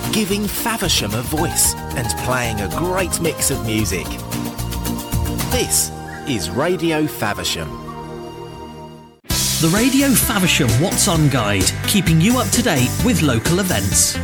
giving Faversham a voice and playing a great mix of music. This is Radio Faversham. The Radio Faversham What's On Guide, keeping you up to date with local events.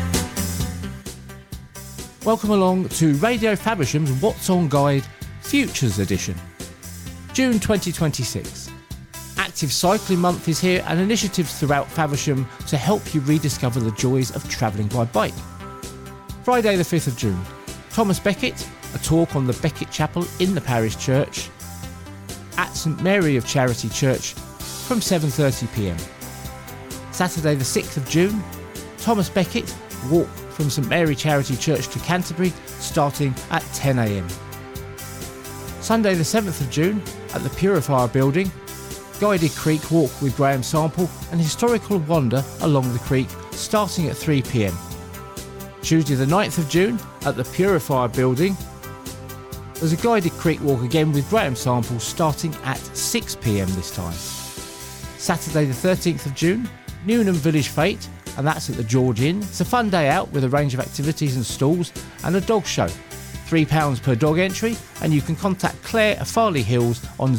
Welcome along to Radio Faversham's What's On Guide Futures Edition. June 2026. Active Cycling Month is here and initiatives throughout Faversham to help you rediscover the joys of travelling by bike. Friday the 5th of June. Thomas Becket, a talk on the Becket Chapel in the parish church at St Mary of Charity Church from 7:30pm. Saturday the 6th of June. Thomas Becket, walk from St Mary Charity Church to Canterbury starting at 10am. Sunday the 7th of June at the Purifier Building, guided creek walk with Graham Sample and historical wander along the creek starting at 3pm. Tuesday the 9th of June at the Purifier Building, there's a guided creek walk again with Graham Sample starting at 6pm this time. Saturday the 13th of June, Newnham Village Fete, and that's at the George Inn. It's a fun day out with a range of activities and stalls and a dog show. £3 per dog entry, and you can contact Claire at Farley Hills on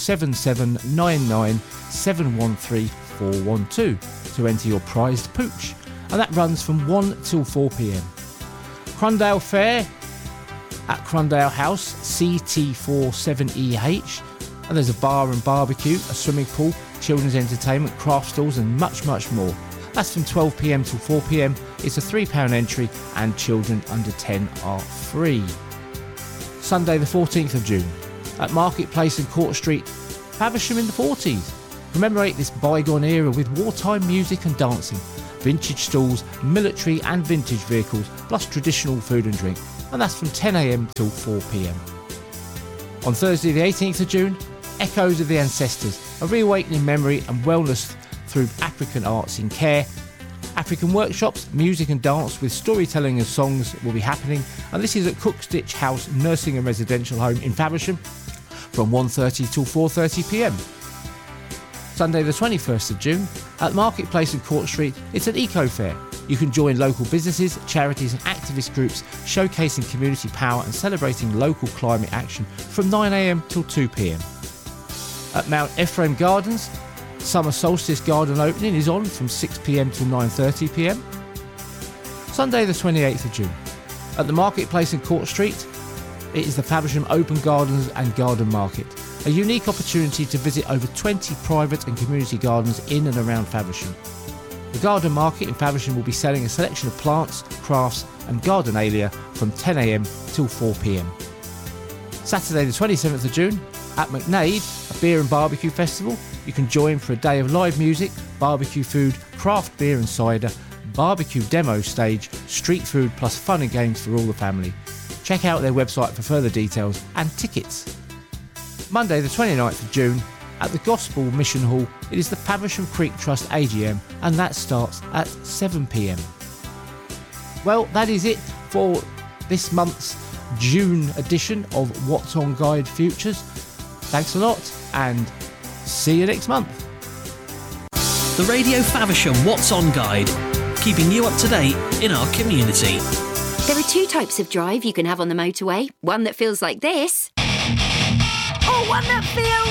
07799 713 412 to enter your prized pooch, and that runs from 1 till 4pm. Crundale Fair at Crundale House, CT47EH, and there's a bar and barbecue, a swimming pool, children's entertainment, craft stalls and much more. That's from 12pm till 4pm. It's a £3 entry and children under 10 are free. Sunday the 14th of June at Marketplace and Court Street, Faversham in the 40s. Commemorate this bygone era with wartime music and dancing, vintage stalls, military and vintage vehicles, plus traditional food and drink. And that's from 10am till 4pm. On Thursday the 18th of June, Echoes of the Ancestors, a reawakening memory and wellness through African arts in care. African workshops, music and dance with storytelling and songs will be happening, and this is at Cookstitch House Nursing and Residential Home in Faversham from 1:30 till 4:30pm. Sunday the 21st of June at Marketplace and Court Street, it's an eco fair. You can join local businesses, charities and activist groups showcasing community power and celebrating local climate action from 9am till 2pm. At Mount Ephraim Gardens, Summer Solstice Garden opening is on from 6pm till 9:30pm. Sunday the 28th of June. At the Marketplace in Court Street, it is the Faversham Open Gardens and Garden Market, a unique opportunity to visit over 20 private and community gardens in and around Faversham. The Garden Market in Faversham will be selling a selection of plants, crafts and gardenalia from 10am till 4pm. Saturday the 27th of June, at McNaid, a beer and barbecue festival. You can join for a day of live music, barbecue food, craft beer and cider, barbecue demo stage, street food plus fun and games for all the family. Check out their website for further details and tickets. Monday the 29th of June at the Gospel Mission Hall, it is the Faversham Creek Trust AGM and that starts at 7pm. Well, that is it for this month's June edition of What's On Guide Futures. Thanks a lot and see you next month. The Radio Faversham What's On Guide, keeping you up to date in our community. There are two types of drive you can have on the motorway. One that feels like this. Or one that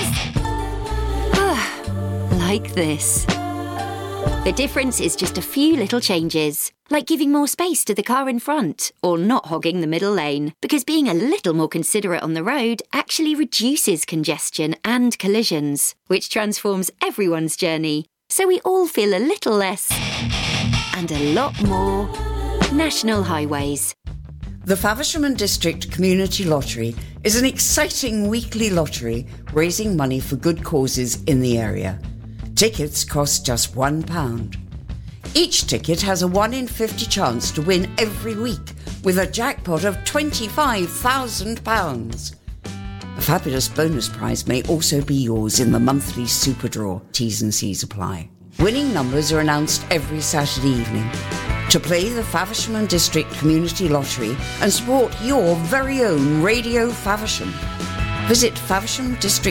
feels... like this. The difference is just a few little changes, like giving more space to the car in front or not hogging the middle lane, because being a little more considerate on the road actually reduces congestion and collisions, which transforms everyone's journey, so we all feel a little less and a lot more National Highways. The Faversham and District Community Lottery is an exciting weekly lottery raising money for good causes in the area. Tickets cost just £1. Each ticket has a 1 in 50 chance to win every week, with a jackpot of £25,000. A fabulous bonus prize may also be yours in the monthly super draw. T's and C's apply. Winning numbers are announced every Saturday evening. To play the Faversham and District Community Lottery and support your very own Radio Faversham, visit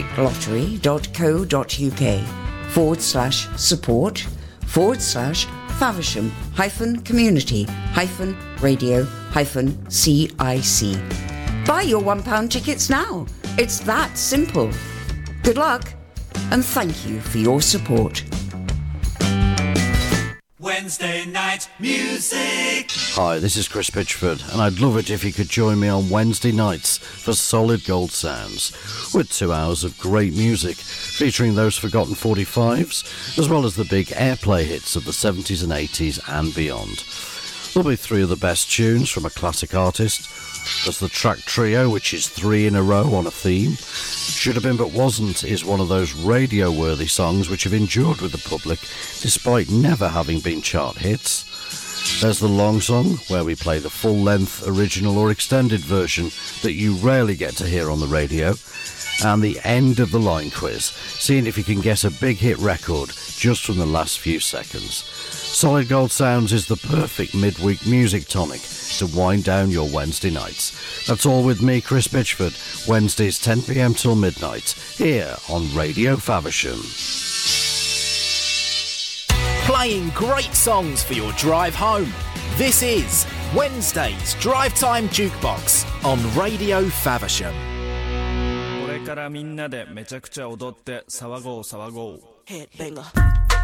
favershamdistrictlottery.co.uk /support Faversham-community-radio-cic. Buy your £1 tickets now. It's that simple. Good luck, and thank you for your support. Wednesday night music. Hi, this is Chris Pitchford, and I'd love it if you could join me on Wednesday nights for Solid Gold Sounds, with 2 hours of great music, featuring those forgotten 45s, as well as the big airplay hits of the 70s and 80s and beyond. There'll be 3 of the best tunes from a classic artist. There's the track trio, which is 3 in a row on a theme. Should Have Been But Wasn't is one of those radio-worthy songs which have endured with the public despite never having been chart hits. There's the long song, where we play the full-length, original or extended version that you rarely get to hear on the radio. And the end of the line quiz, seeing if you can guess a big hit record just from the last few seconds. Solid Gold Sounds is the perfect midweek music tonic to wind down your Wednesday nights. That's all with me, Chris Pitchford, Wednesdays 10 p.m. till midnight, here on Radio Faversham. Playing great songs for your drive home. This is Wednesday's Drive Time Jukebox on Radio Faversham. これからみんなでめちゃくちゃ踊って騒ごう騒ごう。 Headbanger.